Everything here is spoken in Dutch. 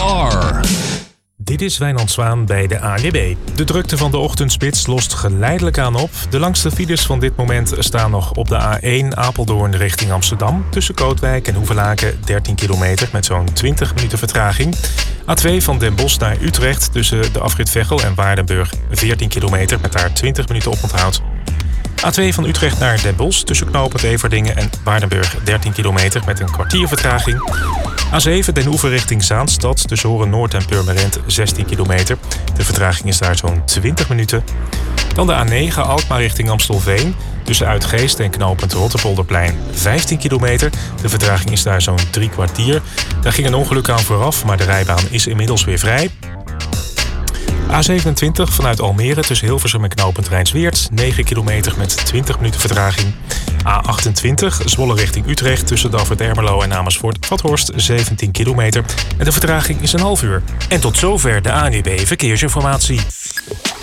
TR. Dit is Wijnand Zwaan bij de ANWB. De drukte van de ochtendspits lost geleidelijk aan op. De langste files van dit moment staan nog op de A1 Apeldoorn richting Amsterdam. Tussen Kootwijk en Hoevelaken 13 kilometer met zo'n 20 minuten vertraging. A2 van Den Bosch naar Utrecht tussen de afrit Veghel en Waardenburg 14 kilometer met daar 20 minuten oponthoud. A2 van Utrecht naar Den Bosch tussen knooppunt Everdingen en Waardenburg 13 kilometer met een kwartier vertraging. A7 Den Oever richting Zaanstad tussen Horen Noord en Purmerend 16 kilometer. De vertraging is daar zo'n 20 minuten. Dan de A9 Alkmaar richting Amstelveen tussen Uitgeest en knooppunt Rotterpolderplein 15 kilometer. De vertraging is daar zo'n 3 kwartier. Daar ging een ongeluk aan vooraf, maar de rijbaan is inmiddels weer vrij. A27 vanuit Almere tussen Hilversum en knooppunt Rijnsweert 9 kilometer met 20 minuten vertraging. A28 Zwolle richting Utrecht tussen Dalfert Ermelo en Amersfoort-Vathorst 17 kilometer. En de vertraging is een half uur. En tot zover de ANWB Verkeersinformatie.